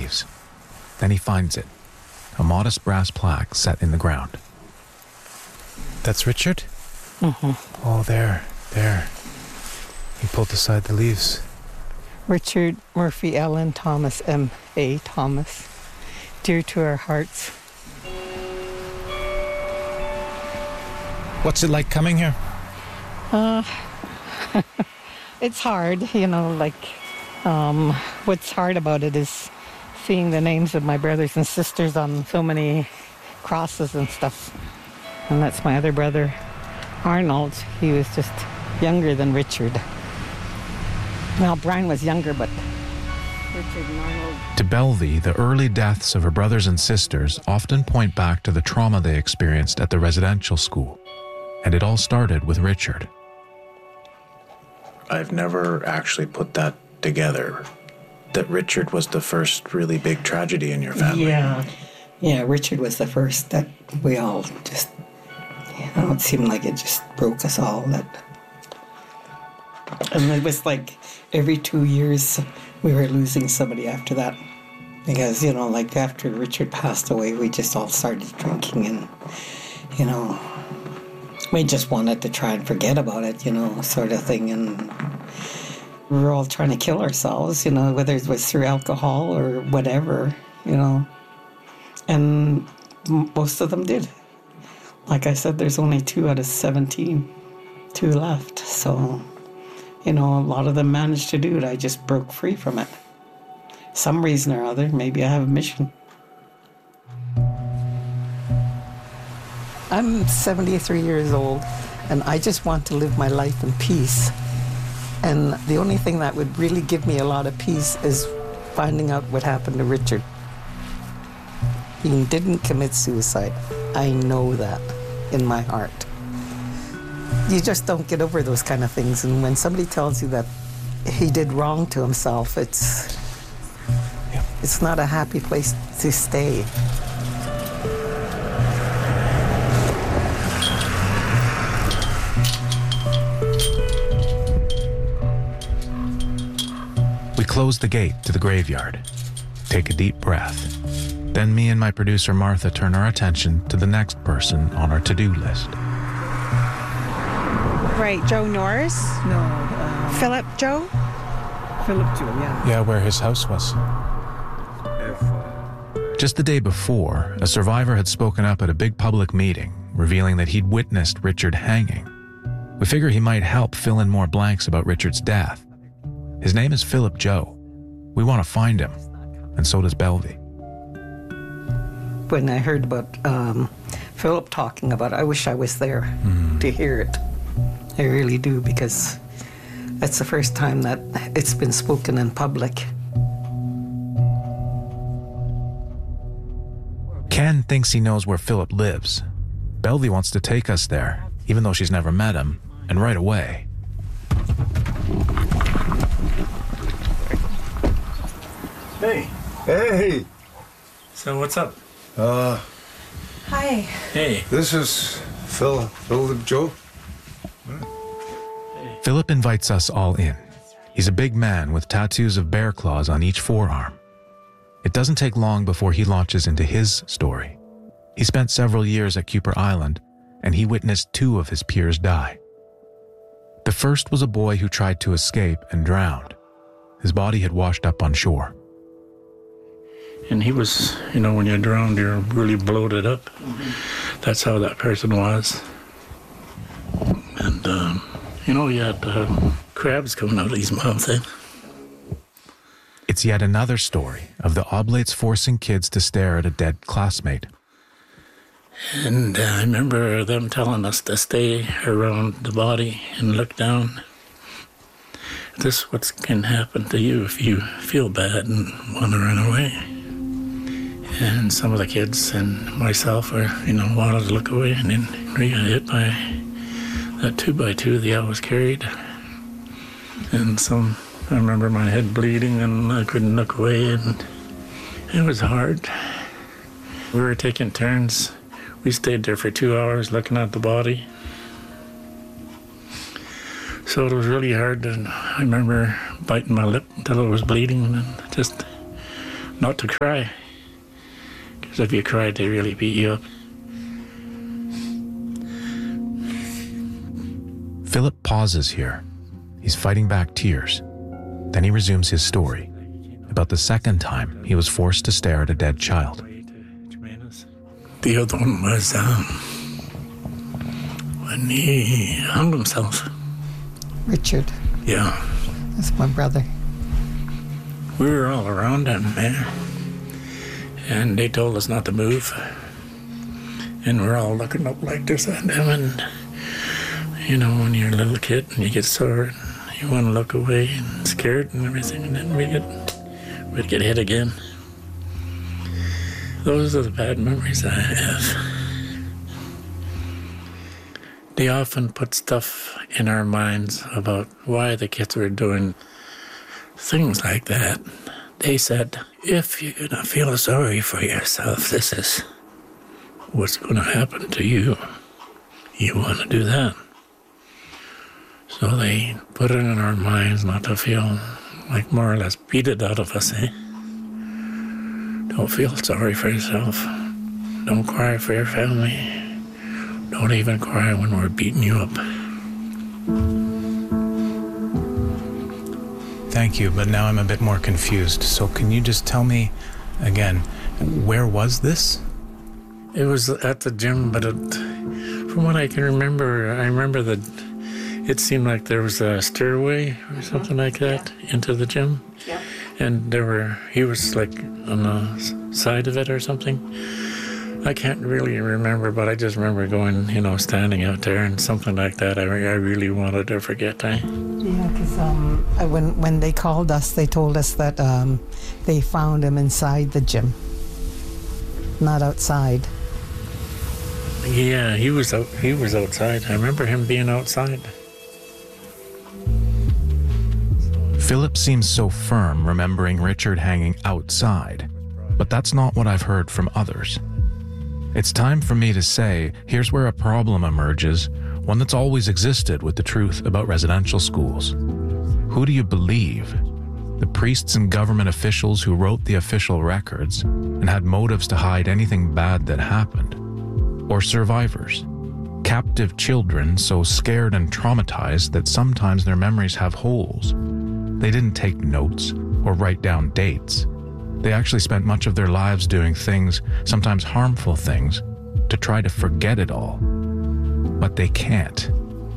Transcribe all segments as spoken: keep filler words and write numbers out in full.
leaves. Then he finds it, a modest brass plaque set in the ground. That's Richard? Mm-hmm. Oh, there, there. He pulled aside the leaves. Richard Murphy Allen Thomas, M A Thomas, dear to our hearts. What's it like coming here? Uh, it's hard, you know, like, um, what's hard about it is seeing the names of my brothers and sisters on so many crosses and stuff. And that's my other brother, Arnold. He was just younger than Richard. Well, Brian was younger, but Richard and Arnold. To Belvie, the early deaths of her brothers and sisters often point back to the trauma they experienced at the residential school. And it all started with Richard. I've never actually put that together, that Richard was the first really big tragedy in your family. Yeah, yeah, Richard was the first that we all just, you know, it seemed like it just broke us all. That, and it was like every two years we were losing somebody after that. Because, you know, like after Richard passed away, we just all started drinking and, you know, we just wanted to try and forget about it, you know, sort of thing. And we were all trying to kill ourselves, you know, whether it was through alcohol or whatever, you know. And most of them did. Like I said, there's only two out of seventeen, two left. So, you know, a lot of them managed to do it. I just broke free from it. Some reason or other, maybe I have a mission. I'm seventy-three years old, and I just want to live my life in peace. And the only thing that would really give me a lot of peace is finding out what happened to Richard. He didn't commit suicide. I know that in my heart. You just don't get over those kind of things, and when somebody tells you that he did wrong to himself, it's, it's not a happy place to stay. We close the gate to the graveyard, take a deep breath. Then me and my producer Martha turn our attention to the next person on our to-do list. Right, Joe Norris? No. Um, Philip Joe? Philip Joe, yeah. Yeah, where his house was. Just the day before, a survivor had spoken up at a big public meeting, revealing that he'd witnessed Richard hanging. We figure he might help fill in more blanks about Richard's death. His name is Philip Joe. We want to find him, and so does Belvie. When I heard about um, Philip talking about it, I wish I was there mm. to hear it. I really do, because that's the first time that it's been spoken in public. Ken thinks he knows where Philip lives. Belvie wants to take us there, even though she's never met him, and right away. Hey. Hey. So what's up? Uh. Hi. Hey. This is Phil, Philip Joe. Hey. Philip invites us all in. He's a big man with tattoos of bear claws on each forearm. It doesn't take long before he launches into his story. He spent several years at Kuper Island, and he witnessed two of his peers die. The first was a boy who tried to escape and drowned. His body had washed up on shore. And he was, you know, when you're drowned, you're really bloated up. Mm-hmm. That's how that person was. And, um, you know, he had uh, crabs coming out of his mouth. Eh? It's yet another story of the Oblates forcing kids to stare at a dead classmate. And uh, I remember them telling us to stay around the body and look down. This is what can happen to you if you feel bad and want to run away. And some of the kids and myself are, you know, wanted to look away, and then we got hit by that two by two the always carried. And some, I remember my head bleeding and I couldn't look away, and it was hard. We were taking turns. We stayed there for two hours looking at the body. So it was really hard, and I remember biting my lip until it was bleeding and just not to cry. Because if you cried, they really beat you up. Philip pauses here. He's fighting back tears. Then he resumes his story about the second time he was forced to stare at a dead child. The other one was um, when he hung himself. Richard. Yeah. That's my brother. We were all around him there. And they told us not to move. And we're all looking up like this at him. And, you know, when you're a little kid and you get sore, you want to look away and scared and everything. And then we get, we'd get hit again. Those are the bad memories I have. They often put stuff in our minds about why the kids were doing things like that. They said, if you're going to feel sorry for yourself, this is what's going to happen to you. You want to do that. So they put it in our minds not to feel like more or less beat it out of us, eh? Don't feel sorry for yourself. Don't cry for your family. Don't even cry when we're beating you up. Thank you, but now I'm a bit more confused. So can you just tell me again, where was this? It was at the gym, but it, from what I can remember, I remember that it seemed like there was a stairway or something like that into the gym. Yeah. And there were, he was like on the side of it or something. I can't really remember, but I just remember going, you know, standing out there and something like that. I, I really wanted to forget. I, Yeah, because um, I- when, when they called us, they told us that um, they found him inside the gym, not outside. yeah, he was out, he was outside. I remember him being outside. Philip seems so firm remembering Richard hanging outside, but that's not what I've heard from others. It's time for me to say, here's where a problem emerges, one that's always existed with the truth about residential schools. Who do you believe? The priests and government officials who wrote the official records and had motives to hide anything bad that happened? Or survivors? Captive children so scared and traumatized that sometimes their memories have holes. They didn't take notes or write down dates. They actually spent much of their lives doing things, sometimes harmful things, to try to forget it all. But they can't.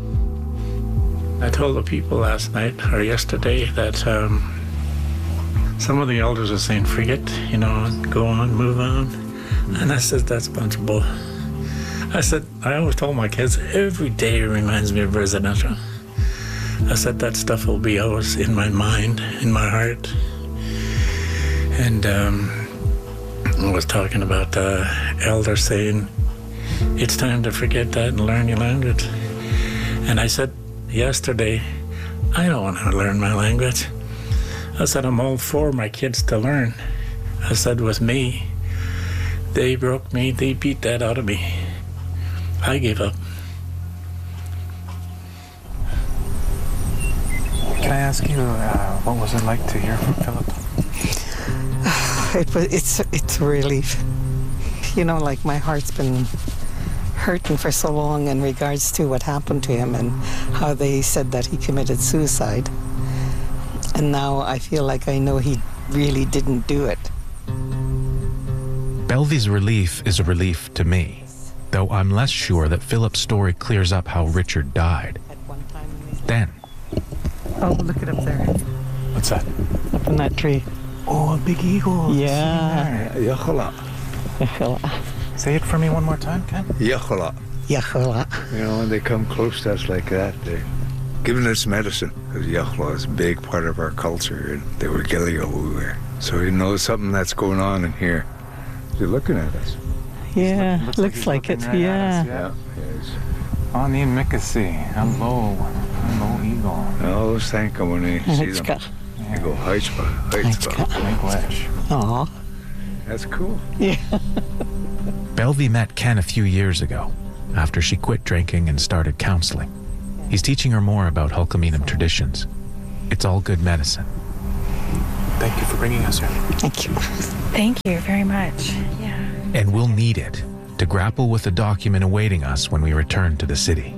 I told the people last night or yesterday that um, some of the elders are saying, forget, you know, go on, move on. And I said, that's a bunch of bull. I said, I always told my kids, every day reminds me of residential. I said, that stuff will be always in my mind, in my heart. And um, I was talking about the elder saying, it's time to forget that and learn your language. And I said yesterday, I don't want to learn my language. I said, I'm all for my kids to learn. I said, with me, they broke me, they beat that out of me. I gave up. Can I ask you, uh, what was it like to hear from Philip? It was, it's, it's a relief. You know, like my heart's been hurting for so long in regards to what happened to him and how they said that he committed suicide. And now I feel like I know he really didn't do it. Belvy's relief is a relief to me, though I'm less sure that Philip's story clears up how Richard died. Then, Oh, look it up there, what's that? up in that tree. Oh, a big eagle. Yeah. Yachola. Say it for me one more time, Ken. Yachola. Yachola. You know, when they come close to us like that, they're giving us medicine. Yachola is a big part of our culture, and they were Gilio we were. So you know something that's going on in here. They're looking at us. Yeah, Looks looks, like he's like, looking it. right at us, Yeah. Yeah. Yes. On the Mickasi. Hello. Hello, eagle. I always thank them when they see them. Haichka. They go, Haichka, Haichka. Big wedge. Aw. That's cool. Yeah. Belvy met Ken a few years ago, after she quit drinking and started counseling. He's teaching her more about Hulkaminum traditions. It's all good medicine. Thank you for bringing us here. Thank you. Thank you very much. Yeah. And we'll need it to grapple with the document awaiting us when we return to the city.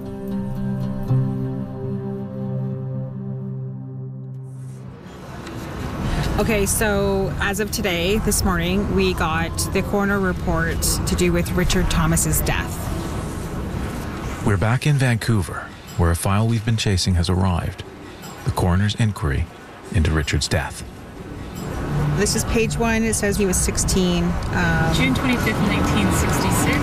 Okay, so as of today, this morning, we got the coroner report to do with Richard Thomas's death. We're back in Vancouver, where a file we've been chasing has arrived. The coroner's inquiry into Richard's death. This is page one. It says he was sixteen. Um, June twenty-fifth, nineteen sixty-six.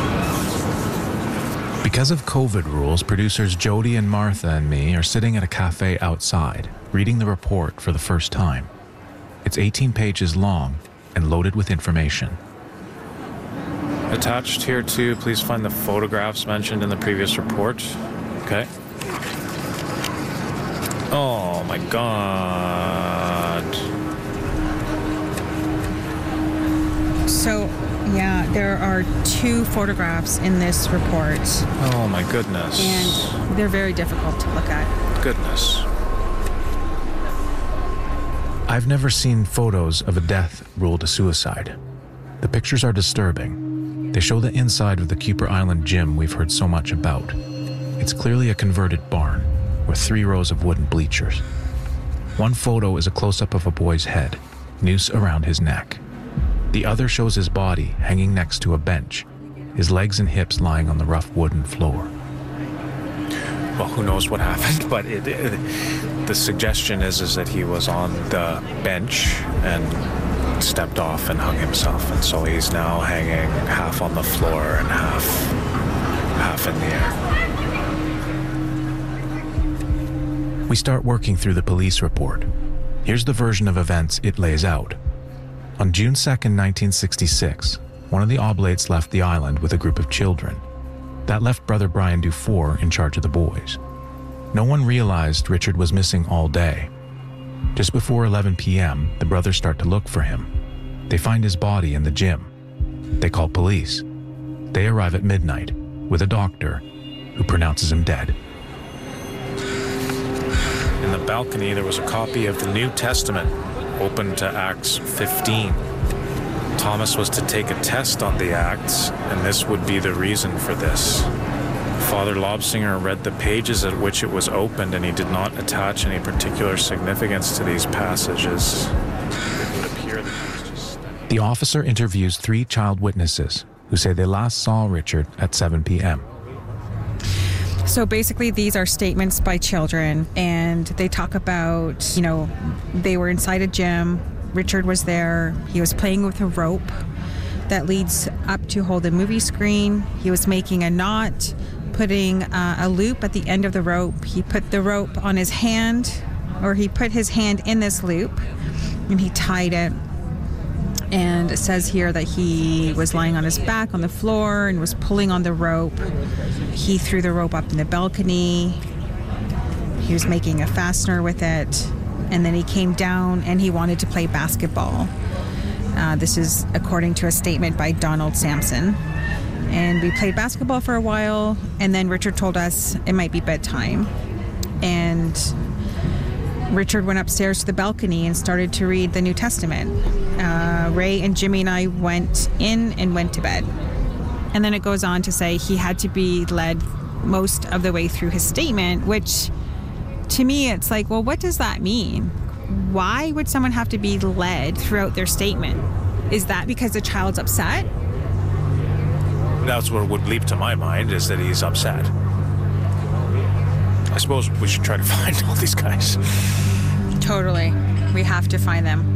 Because of COVID rules, producers Jody and Martha and me are sitting at a cafe outside, reading the report for the first time. It's eighteen pages long and loaded with information. Attached here too, please find the photographs mentioned in the previous report. Okay. Oh my God. So, yeah, there are two photographs in this report. Oh my goodness. And they're very difficult to look at. Goodness. I've never seen photos of a death ruled a suicide. The pictures are disturbing. They show the inside of the Kuper Island gym we've heard so much about. It's clearly a converted barn with three rows of wooden bleachers. One photo is a close-up of a boy's head, noose around his neck. The other shows his body hanging next to a bench, his legs and hips lying on the rough wooden floor. Well, who knows what happened, but it, it, the suggestion is, is that he was on the bench and stepped off and hung himself, and so he's now hanging half on the floor and half, half in the air. We start working through the police report. Here's the version of events it lays out. On June second, nineteen sixty-six, one of the Oblates left the island with a group of children. That left brother Brian Dufour in charge of the boys. No one realized Richard was missing all day. Just before eleven p.m., the brothers start to look for him. They find his body in the gym. They call police. They arrive at midnight with a doctor who pronounces him dead. In the balcony, there was a copy of the New Testament, open to Acts fifteen. Thomas was to take a test on the Acts, and this would be the reason for this. Father Lobsinger read the pages at which it was opened, and he did not attach any particular significance to these passages. It would appear that he was just studying. The officer interviews three child witnesses who say they last saw Richard at seven p.m. So basically, these are statements by children, and they talk about, you know, they were inside a gym. Richard was there. He was playing with a rope that leads up to hold a movie screen. He was making a knot, putting uh, a loop at the end of the rope. He put the rope on his hand, or he put his hand in this loop, and he tied it. And it says here that he was lying on his back on the floor and was pulling on the rope. He threw the rope up in the balcony. He was making a fastener with it. And then he came down and he wanted to play basketball. Uh, this is according to a statement by Donald Sampson. And we played basketball for a while, and then Richard told us it might be bedtime. And Richard went upstairs to the balcony and started to read the New Testament. Uh, Ray and Jimmy and I went in and went to bed. And then it goes on to say he had to be led most of the way through his statement, which to me, it's like, well, what does that mean? Why would someone have to be led throughout their statement? Is that because the child's upset? That's what would leap to my mind, is that he's upset. I suppose we should try to find all these guys. Totally. We have to find them.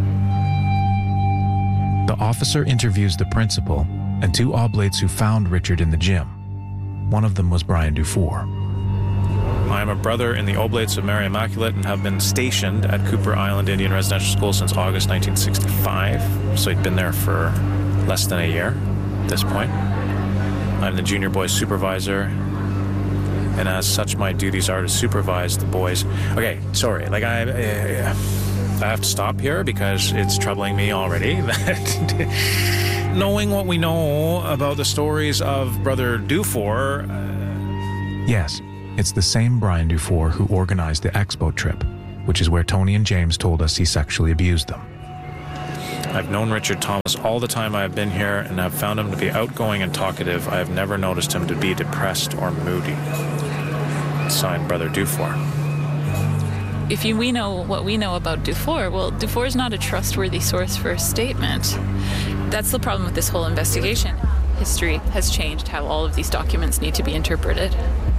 The officer interviews the principal and two oblates who found Richard in the gym. One of them was Brian Dufour. I am a brother in the Oblates of Mary Immaculate and have been stationed at Kuper Island Indian Residential School since August nineteen sixty-five, so he'd been there for less than a year at this point. I'm the junior boys supervisor, and as such my duties are to supervise the boys. Okay, sorry, like I, I, I have to stop here because it's troubling me already that knowing what we know about the stories of Brother Dufour... Uh, yes. It's the same Brian Dufour who organized the expo trip. which is where Tony and James told us he sexually abused them. I've known Richard Thomas all the time I have been here, and I've found him to be outgoing and talkative. I have never noticed him to be depressed or moody. Signed, Brother Dufour. If you, we know what we know about Dufour, well, Dufour is not a trustworthy source for a statement. That's the problem with this whole investigation. History has changed how all of these documents need to be interpreted.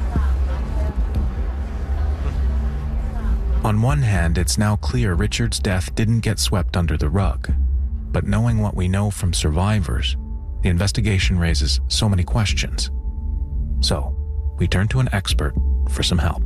On one hand, it's now clear Richard's death didn't get swept under the rug. But knowing what we know from survivors, the investigation raises so many questions. So, we turn to an expert for some help.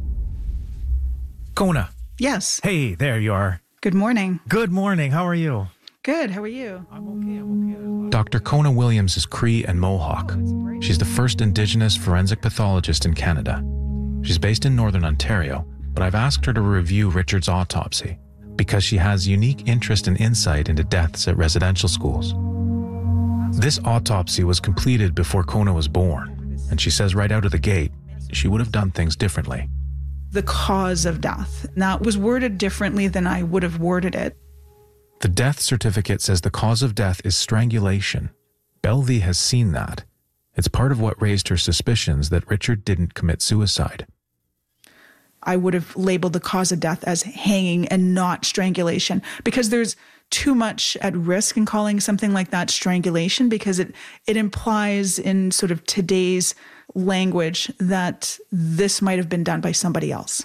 Kona. Yes. Hey, there you are. Good morning. Good morning. How are you? Good. How are you? I'm okay. I'm okay. Doctor Kona Williams is Cree and Mohawk. She's the first Indigenous forensic pathologist in Canada. She's based in Northern Ontario, but I've asked her to review Richard's autopsy because she has unique interest and insight into deaths at residential schools. This autopsy was completed before Kona was born, and she says right out of the gate, she would have done things differently. The cause of death. Now, it was worded differently than I would have worded it. The death certificate says the cause of death is strangulation. Belvie has seen that. It's part of what raised her suspicions that Richard didn't commit suicide. I would have labeled the cause of death as hanging and not strangulation, because there's too much at risk in calling something like that strangulation, because it, it implies in sort of today's language that this might have been done by somebody else.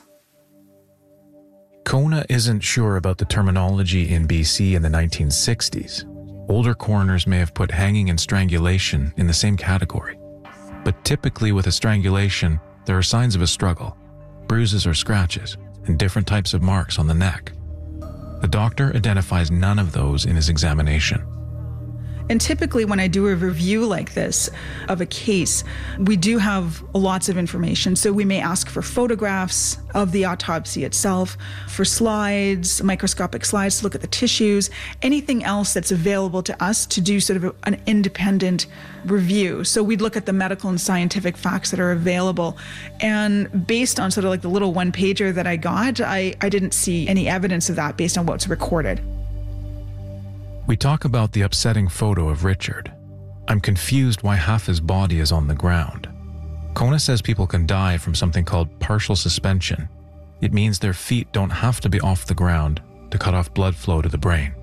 Kona isn't sure about the terminology in B C in the nineteen sixties. Older coroners may have put hanging and strangulation in the same category. But typically with a strangulation, there are signs of a struggle, bruises or scratches, and different types of marks on the neck. The doctor identifies none of those in his examination. And typically when I do a review like this of a case, we do have lots of information. So we may ask for photographs of the autopsy itself, for slides, microscopic slides to look at the tissues, anything else that's available to us to do sort of an independent review. So we'd look at the medical and scientific facts that are available. And based on sort of like the little one pager that I got, I, I didn't see any evidence of that based on what's recorded. We talk about the upsetting photo of Richard. I'm confused why half his body is on the ground. Kona says people can die from something called partial suspension. It means their feet don't have to be off the ground to cut off blood flow to the brain.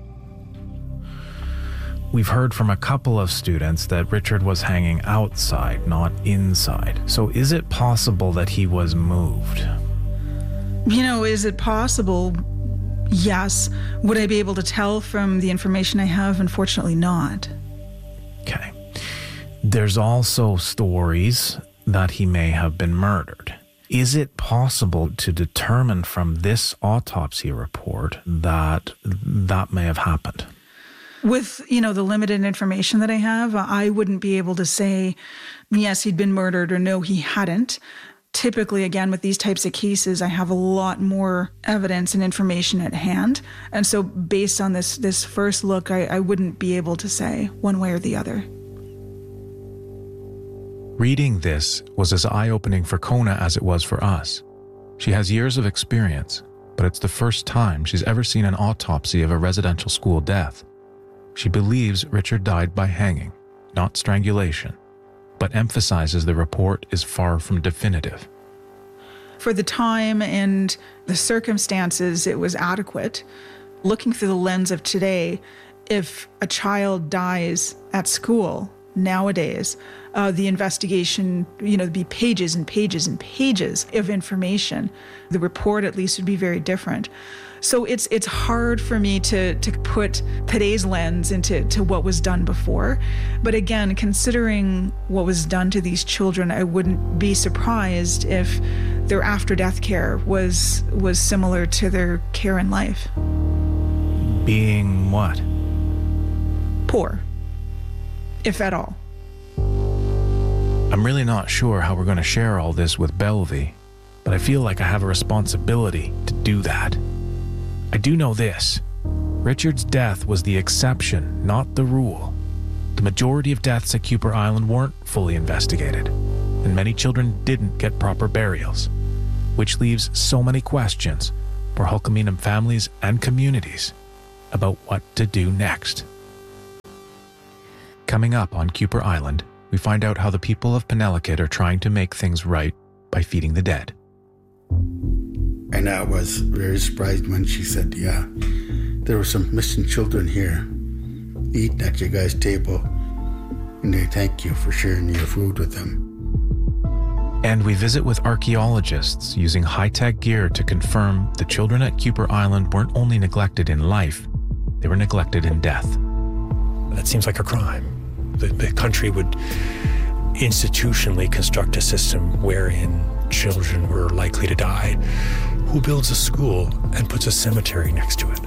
We've heard from a couple of students that Richard was hanging outside, not inside. So is it possible that he was moved? You know, is it possible? Yes. Would I be able to tell from the information I have? Unfortunately not. Okay. There's also stories that he may have been murdered. Is it possible to determine from this autopsy report that that may have happened? With, you know, the limited information that I have, I wouldn't be able to say, yes, he'd been murdered, or no, he hadn't. Typically, again, with these types of cases, I have a lot more evidence and information at hand. And so based on this this first look, I, I wouldn't be able to say one way or the other. Reading this was as eye-opening for Kona as it was for us. She has years of experience, but it's the first time she's ever seen an autopsy of a residential school death. She believes Richard died by hanging, not strangulation, but emphasizes the report is far from definitive. For the time and the circumstances, it was adequate. Looking through the lens of today, if a child dies at school nowadays, uh, the investigation, you know, there'd be pages and pages and pages of information. The report at least would be very different. So it's it's hard for me to to put today's lens into to what was done before. But again, considering what was done to these children, I wouldn't be surprised if their after-death care was was similar to their care in life. Being what? Poor, if at all. I'm really not sure how we're going to share all this with Belvie, but I feel like I have a responsibility to do that. I do know this. Richard's death was the exception, not the rule. The majority of deaths at Kuper Island weren't fully investigated, and many children didn't get proper burials, which leaves so many questions for Hulkaminum families and communities about what to do next. Coming up on Kuper Island, we find out how the people of Penelakut are trying to make things right by feeding the dead. And I was very surprised when she said, yeah, there were some missing children here eating at your guys' table, and they thank you for sharing your food with them. And we visit with archaeologists using high-tech gear to confirm the children at Kuper Island weren't only neglected in life, they were neglected in death. That seems like a crime. The, the country would institutionally construct a system wherein children were likely to die. Who builds a school and puts a cemetery next to it?